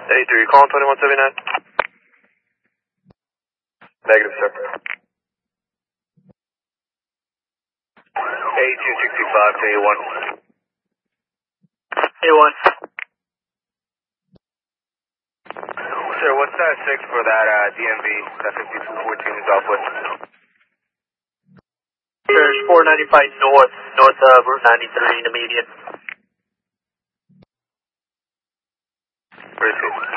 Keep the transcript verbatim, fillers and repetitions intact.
eighty-three, you calling twenty-one seventy-nine? Negative, sir. eighty-two sixty-five to A one. A one. Sir, what's that six for that uh, D M V, that fifty-two fourteen in Southwest? There's four ninety-five north, north of Route ninety-three in the median. Appreciate it.